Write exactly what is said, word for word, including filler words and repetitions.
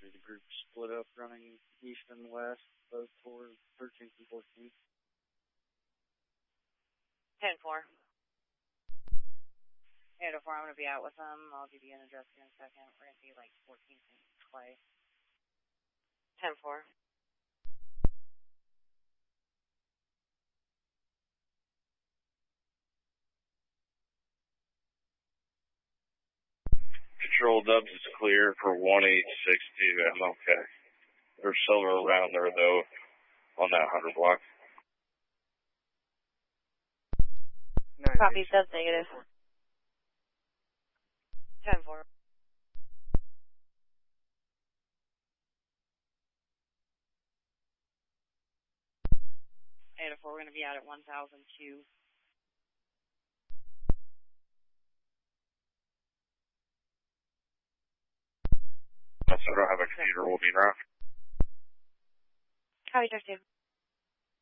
The group split up, running east and west, both towards thirteenth and fourteenth. ten four. eight oh four, I'm going to be out with them. I'll give you an address here in a second. We're going to be like fourteenth and Clay. ten four. Control Dubs is clear for one eight six two M L K. There's silver around there, though, on that one hundred block. Copy, that's negative. ten four. eight oh four, we're going to be out at one thousand two. I don't have a computer, we'll be around. Copy, Dusty.